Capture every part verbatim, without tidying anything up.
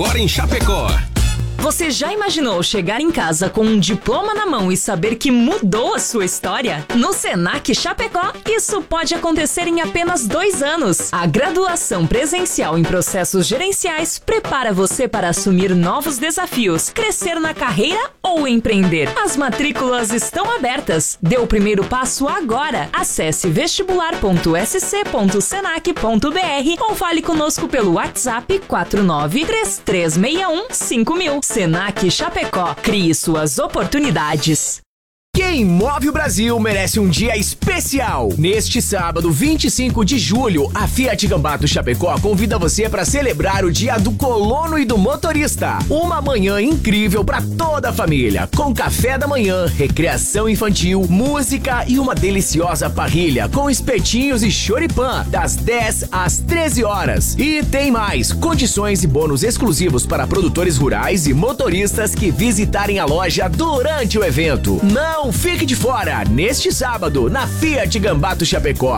Agora em Chapecó. Você já imaginou chegar em casa com um diploma na mão e saber que mudou a sua história? No Senac Chapecó, isso pode acontecer em apenas dois anos. A graduação presencial em processos gerenciais prepara você para assumir novos desafios, crescer na carreira ou empreender. As matrículas estão abertas. Dê o primeiro passo agora. Acesse vestibular ponto s c ponto senac ponto b r ou fale conosco pelo WhatsApp quatro nove três três seis um cinco mil. Senac Chapecó, crie suas oportunidades. Quem move o Brasil merece um dia especial. Neste sábado, vinte e cinco de julho, a Fiat Gambato Chapecó convida você para celebrar o Dia do Colono e do Motorista. Uma manhã incrível para toda a família, com café da manhã, recreação infantil, música e uma deliciosa parrilha com espetinhos e choripã, das dez às treze horas. E tem mais, condições e bônus exclusivos para produtores rurais e motoristas que visitarem a loja durante o evento. Não Não fique de fora, neste sábado, na Fiat Gambato Chapecó.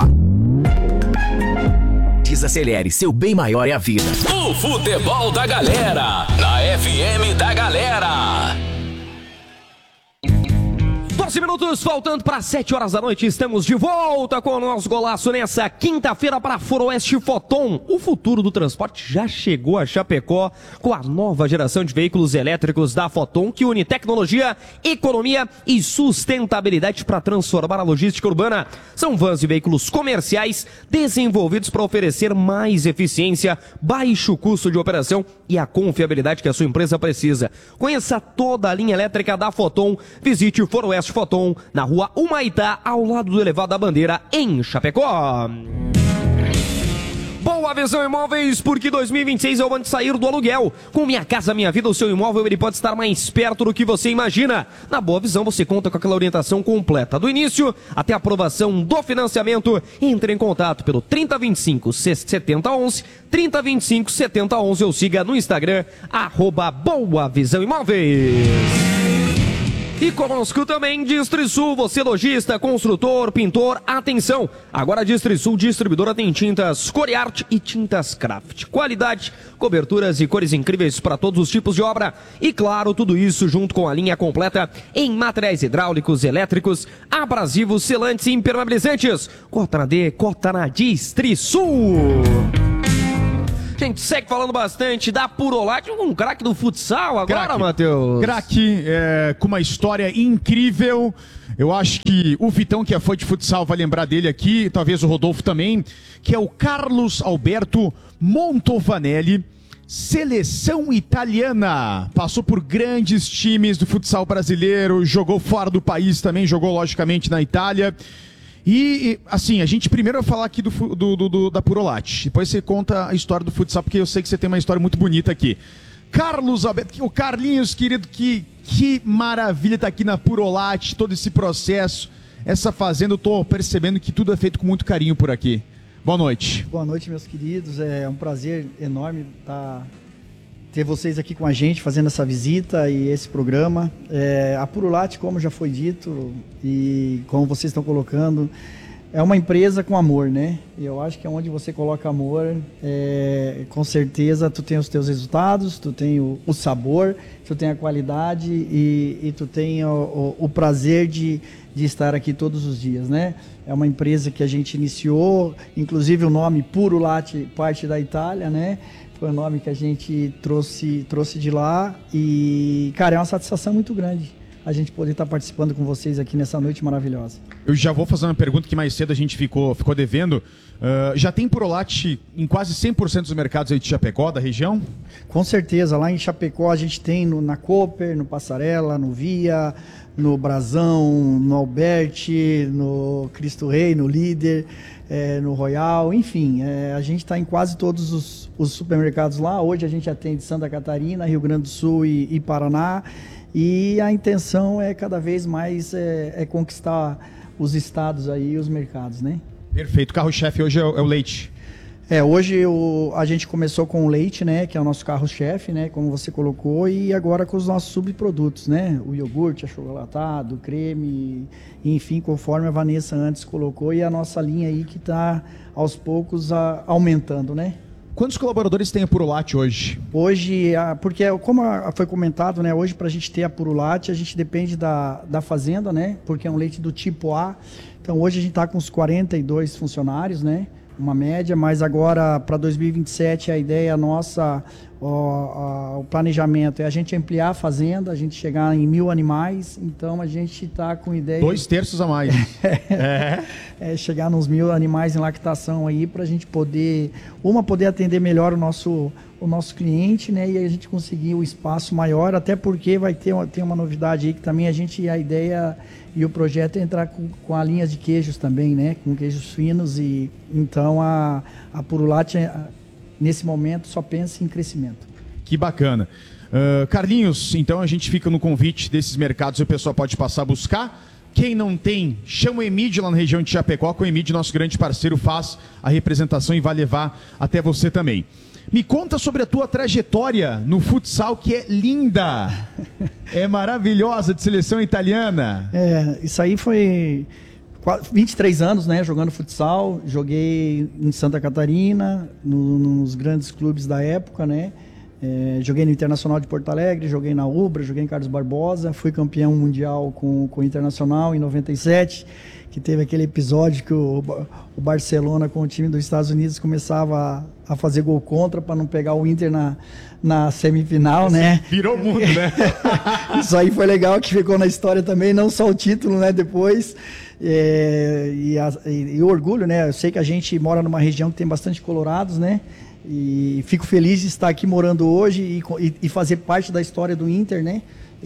Desacelere, seu bem maior é a vida. O futebol da galera, na F M da Galera. doze minutos faltando para sete horas da noite, estamos de volta com o nosso golaço nessa quinta-feira para Foroeste Foton. O futuro do transporte já chegou a Chapecó com a nova geração de veículos elétricos da Foton, que une tecnologia, economia e sustentabilidade para transformar a logística urbana. São vans e veículos comerciais desenvolvidos para oferecer mais eficiência, baixo custo de operação e a confiabilidade que a sua empresa precisa. Conheça toda a linha elétrica da Foton. Visite o Foroeste Foton, na rua Humaitá, ao lado do Elevado da Bandeira, em Chapecó. Boa Visão Imóveis, porque dois mil e vinte e seis é o ano de sair do aluguel. Com Minha Casa Minha Vida, o seu imóvel ele pode estar mais perto do que você imagina. Na Boa Visão você conta com aquela orientação completa, do início até a aprovação do financiamento. Entre em contato pelo trinta vinte e cinco setenta onze, trinta vinte e cinco setenta onze ou siga no Instagram, arroba Boa Visão Imóveis. E conosco também Distrisul, você lojista, construtor, pintor, atenção! Agora a Distrisul distribuidora tem tintas Coriart e tintas Craft. Qualidade, coberturas e cores incríveis para todos os tipos de obra. E claro, tudo isso junto com a linha completa em materiais hidráulicos, elétricos, abrasivos, selantes e impermeabilizantes. Cota na D, cota na Distrisul. A gente segue falando bastante da Purolite, um craque do futsal agora, Matheus. Craque, é, com uma história incrível. Eu acho que o Vitão, que é fã de futsal, vai lembrar dele aqui, talvez o Rodolfo também, que é o Carlos Alberto Montovanelli, seleção italiana. Passou por grandes times do futsal brasileiro, jogou fora do país também, jogou logicamente na Itália. E, assim, a gente primeiro vai falar aqui do, do, do, da Purolite. Depois você conta a história do futsal, porque eu sei que você tem uma história muito bonita aqui. Carlos Alberto, o Carlinhos, querido, que, que maravilha estar aqui na Purolite, todo esse processo, essa fazenda. Eu tô percebendo que tudo é feito com muito carinho por aqui. Boa noite. Boa noite, meus queridos. É um prazer enorme estar... ter vocês aqui com a gente, fazendo essa visita e esse programa. É, a Purolite, como já foi dito, e como vocês estão colocando, é uma empresa com amor, né? E eu acho que é onde você coloca amor, é, com certeza tu tem os teus resultados, tu tem o, o sabor, tu tem a qualidade e, e tu tem o, o, o prazer de, de estar aqui todos os dias, né? É uma empresa que a gente iniciou, inclusive o nome Purolite, parte da Itália, né? Foi o nome que a gente trouxe, trouxe de lá e, cara, é uma satisfação muito grande a gente poder estar participando com vocês aqui nessa noite maravilhosa. Eu já vou fazer uma pergunta que mais cedo a gente ficou, ficou devendo. Uh, já tem Purolite em quase cem por cento dos mercados aí de Chapecó, da região? Com certeza, lá em Chapecó a gente tem no, na Cooper, no Passarela, no Via, no Brasão, no Alberti, no Cristo Rei, no Líder, é, no Royal, enfim, é, a gente está em quase todos os, os supermercados lá. Hoje a gente atende Santa Catarina, Rio Grande do Sul e, e Paraná, e a intenção é cada vez mais é, é conquistar os estados aí, os mercados, né? Perfeito. O carro-chefe hoje é o, é o leite. É, hoje o, a gente começou com o leite, né, que é o nosso carro-chefe, né, como você colocou, e agora com os nossos subprodutos, né, o iogurte, achocolatado, o creme, enfim, conforme a Vanessa antes colocou, e a nossa linha aí que está aos poucos a, aumentando, né? Quantos colaboradores tem a Purulat hoje? Hoje, a- porque como a- foi comentado, né, hoje para a gente ter a Purulat, a gente depende da, da fazenda, né, porque é um leite do tipo A. Então hoje a gente está com uns quarenta e dois funcionários, né, uma média, mas agora para dois mil e vinte e sete a ideia nossa, ó, ó, o planejamento é a gente ampliar a fazenda, a gente chegar em mil animais, então a gente está com ideia... Dois terços a mais. é. É, chegar nos mil animais em lactação aí para a gente poder, uma, poder atender melhor o nosso, o nosso cliente, né? E a gente conseguir o espaço maior, até porque vai ter uma, tem uma novidade aí que também a gente, a ideia e o projeto é entrar com, com a linha de queijos também, né? Com queijos finos e então a, a Purulat nesse momento só pensa em crescimento. Que bacana. Uh, Carlinhos, então a gente fica no convite desses mercados e o pessoal pode passar a buscar. Quem não tem, chama o Emid lá na região de Chapecó, que o Emid, nosso grande parceiro, faz a representação e vai levar até você também. Me conta sobre a tua trajetória no futsal, que é linda, é maravilhosa, de seleção italiana. É, isso aí foi qua- vinte e três anos, né, jogando futsal. Joguei em Santa Catarina, no- nos grandes clubes da época, né. É, joguei no Internacional de Porto Alegre, joguei na Ubra, joguei em Carlos Barbosa, fui campeão mundial com, com o Internacional em noventa e sete, que teve aquele episódio que o, Ba- o Barcelona com o time dos Estados Unidos começava a, a fazer gol contra para não pegar o Inter na, na semifinal, né? Virou mundo, né? Isso aí foi legal, que ficou na história também, não só o título, né, depois. É, e, a- e- e o orgulho, né? Eu sei que a gente mora numa região que tem bastante colorados, né? E fico feliz de estar aqui morando hoje e, co- e- e fazer parte da história do Inter, né?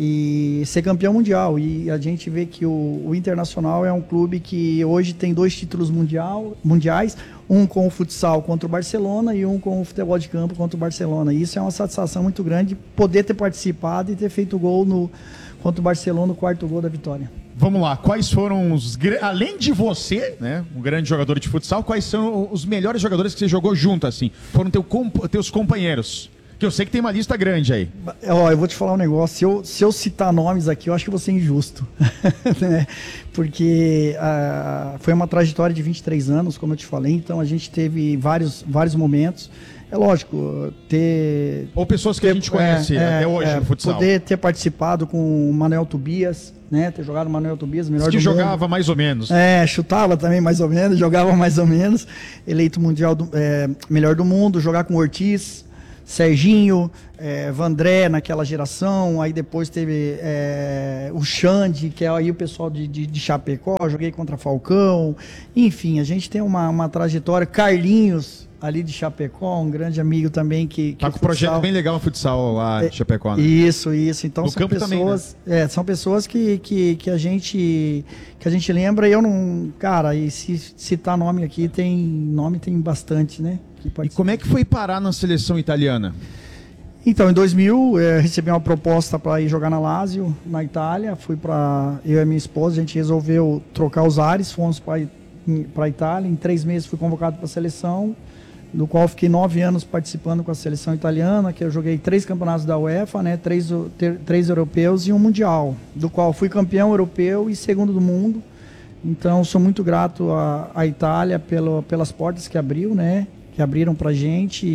E ser campeão mundial. E a gente vê que o, o Internacional é um clube que hoje tem dois títulos mundial, mundiais, um com o futsal contra o Barcelona e um com o futebol de campo contra o Barcelona. E isso é uma satisfação muito grande, poder ter participado e ter feito gol no, contra o Barcelona, no quarto gol da vitória. Vamos lá, quais foram os... gra- Além de você, né, um grande jogador de futsal, quais são os melhores jogadores que você jogou junto, assim? Foram teu comp- teus companheiros? Que eu sei que tem uma lista grande aí. Ó, eu vou te falar um negócio, se eu, se eu citar nomes aqui, eu acho que eu vou ser injusto, né? Porque ah, foi uma trajetória de vinte e três anos, como eu te falei, então a gente teve vários, vários momentos. É lógico, ter... Ou pessoas que a gente conhece é, até hoje é, no futsal. Poder ter participado com o Manuel Tobias, né? Ter jogado o Manuel Tobias, melhor que do jogava mundo. mais ou menos. É, chutava também mais ou menos, jogava mais ou menos. Eleito mundial do, é, melhor do mundo, jogar com o Ortiz, Serginho, é, Vandré naquela geração, aí depois teve é, o Xande, que é aí o pessoal de, de, de Chapecó, joguei contra Falcão, enfim, a gente tem uma, uma trajetória. Carlinhos, ali de Chapecó, um grande amigo também que... que Tá o com um projeto futsal- bem legal no futsal lá de Chapecó, né? Isso, isso. Então No são campo também, pessoas, é, são pessoas que, que, que a gente que a gente lembra. E eu não, cara, e se citar nome aqui, tem nome tem bastante, né? Que E participa. como é que foi parar na seleção italiana? Então, em dois mil, eh, recebi uma proposta para ir jogar na Lazio, na Itália. Fui para eu e minha esposa, a gente resolveu trocar os ares, fomos para a Itália. Em três meses fui convocado para a seleção, do qual fiquei nove anos participando com a seleção italiana, que eu joguei três campeonatos da UEFA, né, três, ter, três europeus e um mundial, do qual fui campeão europeu e segundo do mundo. Então, sou muito grato à, à Itália pelo, pelas portas que abriu, né, que abriram para a gente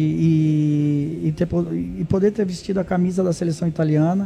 e, e, ter, e poder ter vestido a camisa da seleção italiana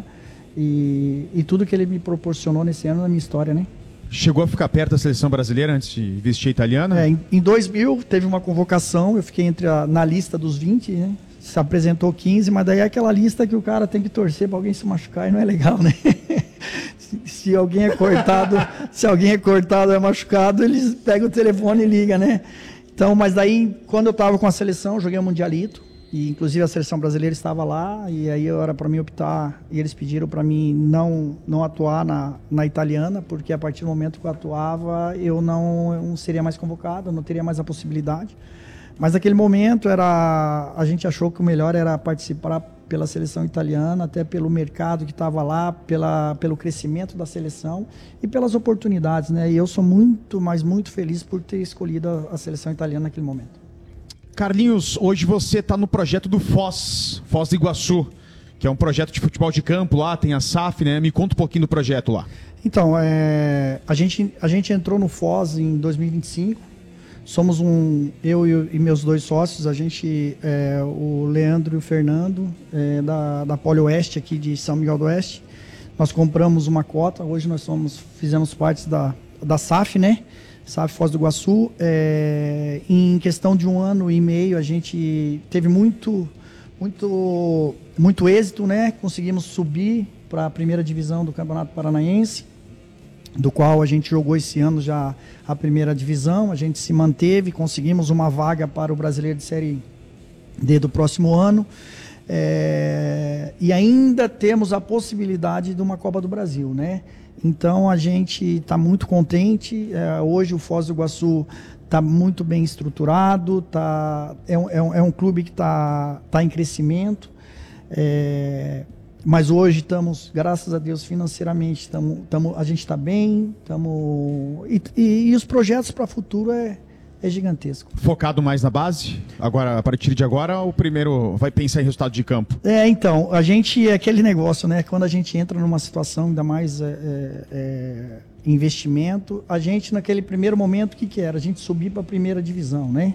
e, e tudo que ele me proporcionou nesse ano na minha história, né. Chegou a ficar perto da seleção brasileira antes de vestir a italiana? É, em, em dois mil teve uma convocação, eu fiquei entre a, na lista dos vinte, né? Se apresentou quinze, mas daí é aquela lista que o cara tem que torcer para alguém se machucar e não é legal, né? se, se alguém é cortado, se alguém é cortado, é machucado, eles pegam o telefone e ligam, né? Então, mas daí, quando eu estava com a seleção, eu joguei o Mundialito, e inclusive a seleção brasileira estava lá, e aí era para mim optar, e eles pediram para mim não, não atuar na, na italiana, porque a partir do momento que eu atuava, eu não, eu não seria mais convocado, eu não teria mais a possibilidade. Mas naquele momento era, a gente achou que o melhor era participar pela seleção italiana, até pelo mercado que estava lá, pela, pelo crescimento da seleção e pelas oportunidades, né? E eu sou muito, mas muito feliz por ter escolhido a, a seleção italiana naquele momento. Carlinhos, hoje você está no projeto do Foz, Foz do Iguaçu, que é um projeto de futebol de campo lá, tem a S A F, né? Me conta um pouquinho do projeto lá. Então, é, a, gente, a gente entrou no Foz em dois mil e vinte e cinco, somos um, eu e, e meus dois sócios, a gente, é, o Leandro e o Fernando, é, da, da Polioeste aqui de São Miguel do Oeste, nós compramos uma cota, hoje nós somos, fizemos parte da, da S A F, né? S A F Foz do Iguaçu. É, em questão de um ano e meio, a gente teve muito, muito, muito êxito, né? Conseguimos subir para a primeira divisão do Campeonato Paranaense, do qual a gente jogou esse ano já a primeira divisão, a gente se manteve, conseguimos uma vaga para o Brasileiro de Série D do próximo ano. É, e ainda temos a possibilidade de uma Copa do Brasil, né? Então a gente está muito contente. É, hoje o Foz do Iguaçu está muito bem estruturado, tá, é, um, é, um, é um clube que está tá em crescimento, é, mas hoje estamos, graças a Deus, financeiramente, tamo, tamo, a gente está bem, tamo, e, e, e os projetos para o futuro é É gigantesco. Focado mais na base? Agora, a partir de agora, o primeiro vai pensar em resultado de campo? É, então, a gente, é aquele negócio, né? Quando a gente entra numa situação, ainda mais é, é, investimento, a gente, naquele primeiro momento, o que que era? A gente subir para a primeira divisão, né?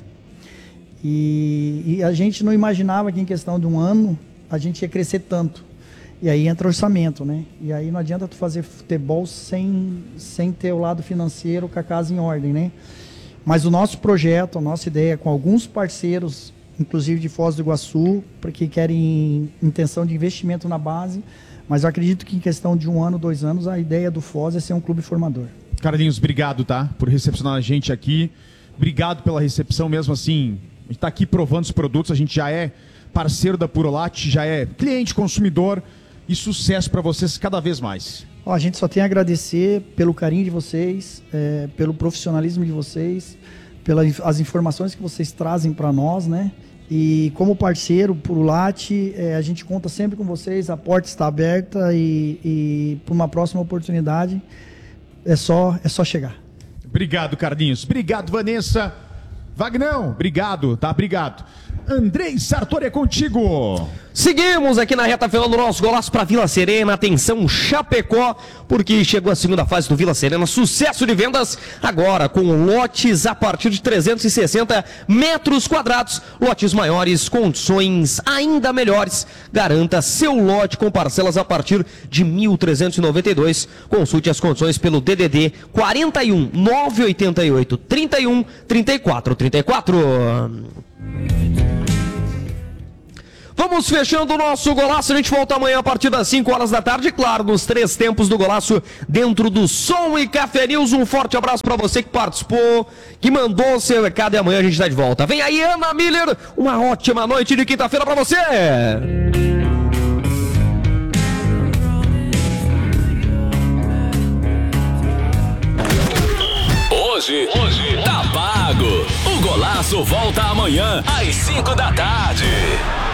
E, e a gente não imaginava que em questão de um ano, a gente ia crescer tanto. E aí entra o orçamento, né? E aí não adianta tu fazer futebol sem, sem ter o lado financeiro com a casa em ordem, né? Mas o nosso projeto, a nossa ideia, com alguns parceiros, inclusive de Foz do Iguaçu, porque querem intenção de investimento na base, mas eu acredito que em questão de um ano, dois anos, a ideia do Foz é ser um clube formador. Carlinhos, obrigado, tá? Por recepcionar a gente aqui. Obrigado pela recepção mesmo assim. A gente está aqui provando os produtos, a gente já é parceiro da Purolate, já é cliente, consumidor, e sucesso para vocês cada vez mais. Ó, a gente só tem a agradecer pelo carinho de vocês, é, pelo profissionalismo de vocês, pelas as informações que vocês trazem para nós, né? E como parceiro, Purolate, é, a gente conta sempre com vocês, a porta está aberta e, e para uma próxima oportunidade é só, é só chegar. Obrigado, Carlinhos. Obrigado, Vanessa. Vagnão, obrigado, tá? Obrigado. Andrei Sartori, é contigo. Seguimos aqui na reta final do nosso golaço para Vila Serena. Atenção, Chapecó, porque chegou a segunda fase do Vila Serena. Sucesso de vendas agora com lotes a partir de trezentos e sessenta metros quadrados. Lotes maiores, condições ainda melhores. Garanta seu lote com parcelas a partir de mil trezentos e noventa e dois. Consulte as condições pelo D D D quarenta e um, nove oito oito, trinta e um, trinta e quatro, trinta e quatro. Vamos fechando o nosso golaço, a gente volta amanhã a partir das cinco horas da tarde, claro, nos três tempos do golaço, dentro do Som e Café News. Um forte abraço para você que participou, que mandou seu recado, e amanhã a gente está de volta. Vem aí, Ana Miller, uma ótima noite de quinta-feira para você! Hoje, hoje tá pago. O golaço volta amanhã às cinco da tarde.